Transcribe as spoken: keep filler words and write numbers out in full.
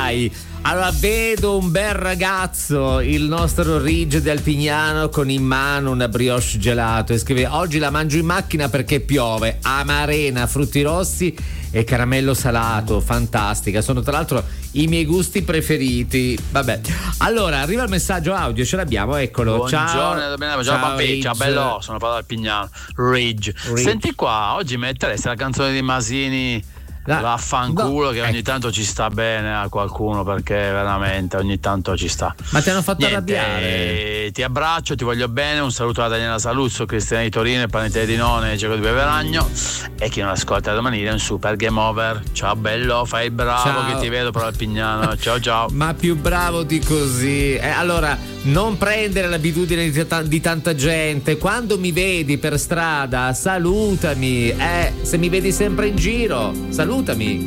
dai. Allora vedo un bel ragazzo, il nostro Ridge di Alpignano, con in mano una brioche gelato e scrive: oggi la mangio in macchina perché piove, amarena, frutti rossi e caramello salato, fantastica, sono tra l'altro i miei gusti preferiti. Vabbè, allora arriva il messaggio audio, ce l'abbiamo, eccolo. Buongiorno, ciao, ciao, ciao, papi, ciao bello, sono Paolo Alpignano. Ridge. Ridge. Senti qua, oggi metteresti la canzone di Masini, La- vaffanculo, no, che ecco. ogni tanto ci sta bene a qualcuno, perché veramente ogni tanto ci sta. Ma ti hanno fatto Niente, arrabbiare? eh, ti abbraccio, ti voglio bene, un saluto a Daniela Saluzzo, Cristiana di Torino, Panettiere di None, Giacomo di Beveragno, e chi non ascolta domani è un super game over. Ciao bello, fai il bravo, Ciao. che ti vedo per Alpignano. Ciao ciao. Ma più bravo di così. Eh, allora, non prendere l'abitudine di, ta- di tanta gente. Quando mi vedi per strada, salutami. Eh, se mi vedi sempre in giro, salutami.